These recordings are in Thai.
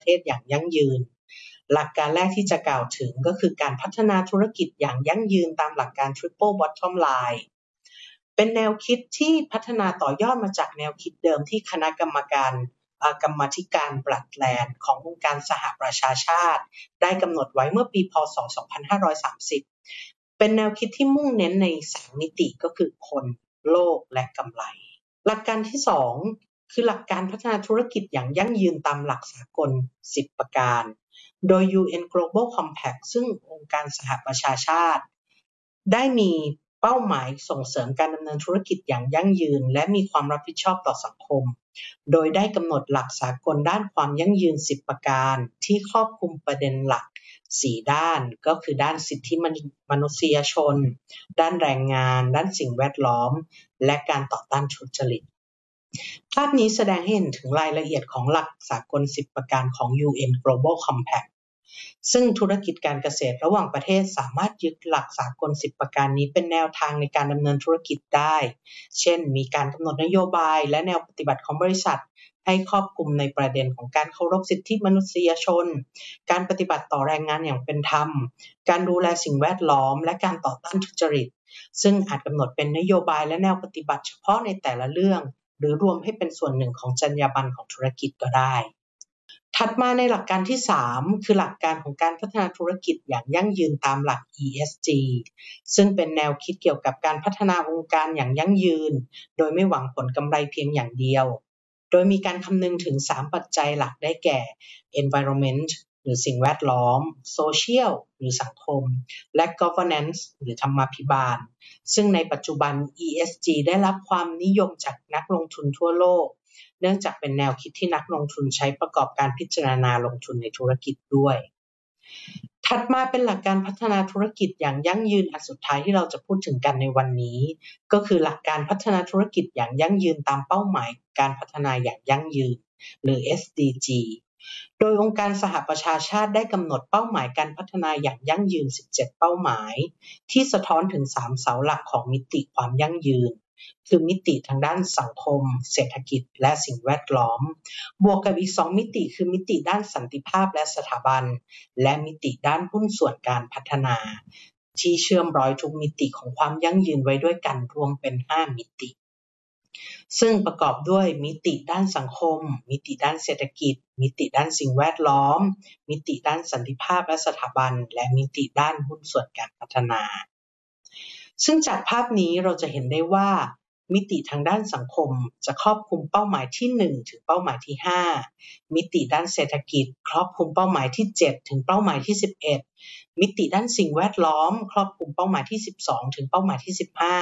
ประเทศอย่างยั่งยืนหลักการแรกที่จะกล่าวถึงก็คือการพัฒนาธุรกิจอย่างยั่งยืนตามหลักการ Triple Bottom Line เป็นแนวคิดที่พัฒนาต่อยอดมาจากแนวคิดเดิมที่คณะกรรมาธิการบลัดแลนด์ขององค์การสหประชาชาติได้กำหนดไว้เมื่อปีพ.ศ. 2530เป็นแนวคิดที่มุ่งเน้นใน3มิติก็คือคนโลกและกำไรหลักการที่2คือหลักการพัฒนาธุรกิจอย่างยั่งยืนตามหลักสากล10ประการโดย UN Global Compact ซึ่งองค์การสหประชาชาติได้มีเป้าหมายส่งเสริมการดำเนินธุรกิจอย่างยั่งยืนและมีความรับผิดชอบต่อสังคมโดยได้กำหนดหลักสากลด้านความยั่งยืน10ประการที่ครอบคลุมประเด็นหลัก4ด้านก็คือด้านสิทธิมนุษยชนด้านแรงงานด้านสิ่งแวดล้อมและการต่อต้านทุจริตภาพนี้แสดงให้เห็นถึงรายละเอียดของหลักสากล10ประการของ UN Global Compact ซึ่งธุรกิจการเกษตรระหว่างประเทศสามารถยึดหลักสากล10ประการนี้เป็นแนวทางในการดำเนินธุรกิจได้เช่นมีการกำหนดนโยบายและแนวปฏิบัติของบริษัทให้ครอบคลุมในประเด็นของการเคารพสิทธิมนุษยชนการปฏิบัติต่อแรงงานอย่างเป็นธรรมการดูแลสิ่งแวดล้อมและการต่อต้านทุจริตซึ่งอาจกำหนดเป็นนโยบายและแนวปฏิบัติเฉพาะในแต่ละเรื่องหรือรวมให้เป็นส่วนหนึ่งของจรรยาบรรณของธุรกิจก็ได้ถัดมาในหลักการที่3คือหลักการของการพัฒนาธุรกิจอย่างยั่งยืนตามหลัก ESG ซึ่งเป็นแนวคิดเกี่ยวกับการพัฒนาองค์การอย่างยั่งยืนโดยไม่หวังผลกำไรเพียงอย่างเดียวโดยมีการคำนึงถึง3ปัจจัยหลักได้แก่ environment หรือสิ่งแวดล้อม social หรือสังคมและ governance หรือธรรมาภิบาลซึ่งในปัจจุบัน ESG ได้รับความนิยมจากนักลงทุนทั่วโลกเนื่องจากเป็นแนวคิดที่นักลงทุนใช้ประกอบการพิจารณาลงทุนในธุรกิจด้วยถัดมาเป็นหลักการพัฒนาธุรกิจอย่างยั่งยืนอันสุดท้ายที่เราจะพูดถึงกันในวันนี้ก็คือหลักการพัฒนาธุรกิจอย่างยั่งยืนตามเป้าหมายการพัฒนาอย่างยั่งยืนหรือ SDG โดยองค์การสหประชาชาติได้กำหนดเป้าหมายการพัฒนาอย่างยั่งยืน17เป้าหมายที่สะท้อนถึง3เสาหลักของมิติความยั่งยืนคือมิติทางด้านสังคมเศรษฐกิจและสิ่งแวดล้อมบวกกับอีก2มิติคือมิติด้านสันติภาพและสถาบันและมิติด้านหุ้นส่วนการพัฒนาที่เชื่อมร้อยทุกมิติของความยั่งยืนไว้ด้วยกันรวมเป็น5มิติซึ่งประกอบด้วยมิติด้านสังคมมิติด้านเศรษฐกิจมิติด้านสิ่งแวดล้อมมิติด้านสันติภาพและสถาบันและมิติด้านหุ้นส่วนการพัฒนาซึ่งจากภาพนี้เราจะเห็นได้ว่ามิติทางด้านสังคมจะครอบคลุมเป้าหมายที่1ถึงเป้าหมายที่5มิติด้านเศรษฐกิจครอบคลุมเป้าหมายที่7ถึงเป้าหมายที่11มิติด้านสิ่งแวดล้อมครอบคลุมเป้าหมายที่12ถึงเป้าหมายที่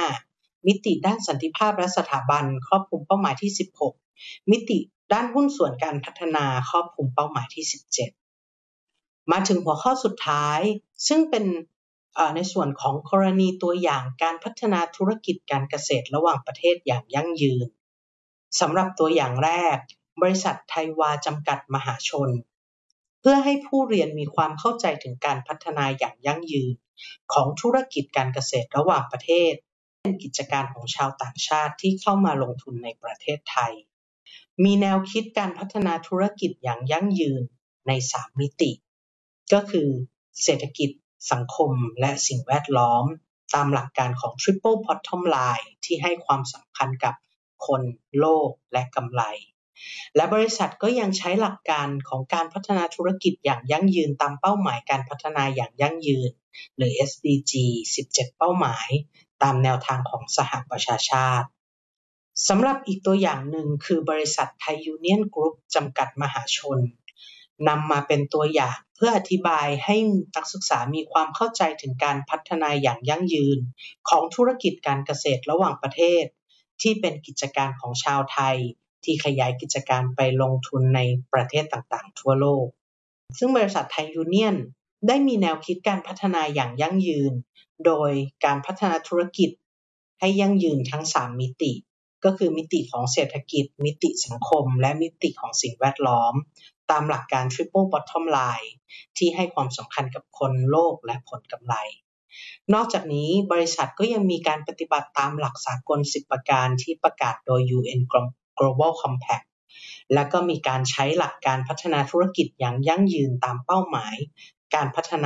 15มิติด้านสันติภาพและสถาบันครอบคลุมเป้าหมายที่16มิติด้านหุ้นส่วนการพัฒนาครอบคลุมเป้าหมายที่17มาถึงหัวข้อสุดท้ายซึ่งเป็นในส่วนของกรณีตัวอย่างการพัฒนาธุรกิจการเกษตรระหว่างประเทศอย่างยั่งยืนสำหรับตัวอย่างแรกบริษัทไทยวาจำกัดมหาชนเพื่อให้ผู้เรียนมีความเข้าใจถึงการพัฒนาอย่างยั่งยืนของธุรกิจการเกษตรระหว่างประเทศเป็นกิจการของชาวต่างชาติที่เข้ามาลงทุนในประเทศไทยมีแนวคิดการพัฒนาธุรกิจอย่างยั่งยืนใน3มิติก็คือเศรษฐกิจสังคมและสิ่งแวดล้อมตามหลักการของ Triple Bottom Line ที่ให้ความสำคัญกับคนโลกและกำไรและบริษัทก็ยังใช้หลักการของการพัฒนาธุรกิจอย่างยั่งยืนตามเป้าหมายการพัฒนาอย่างยั่งยืนหรือ SDG 17เป้าหมายตามแนวทางของสหประชาชาติสำหรับอีกตัวอย่างหนึ่งคือบริษัทไทยยูเนียนกรุ๊ปจำกัดมหาชนนำมาเป็นตัวอย่างเพื่ออธิบายให้นักศึกษามีความเข้าใจถึงการพัฒนาอย่างยั่งยืนของธุรกิจการเกษตรระหว่างประเทศที่เป็นกิจการของชาวไทยที่ขยายกิจการไปลงทุนในประเทศต่างๆทั่วโลกซึ่งบริษัทไทยยูเนียนได้มีแนวคิดการพัฒนาอย่างยั่งยืนโดยการพัฒนาธุรกิจให้ยั่งยืนทั้ง3มิติก็คือมิติของเศรษฐกิจมิติสังคมและมิติของสิ่งแวดล้อมตามหลักการ Triple Bottom Line ที่ให้ความสำคัญกับคนโลกและผลกำไรนอกจากนี้บริษัทก็ยังมีการปฏิบัติตามหลักสากล10ประการที่ประกาศโดย UN Global Compact และก็มีการใช้หลักการพัฒนาธุรกิจอย่างยั่งยืนตามเป้าหมายการพัฒนา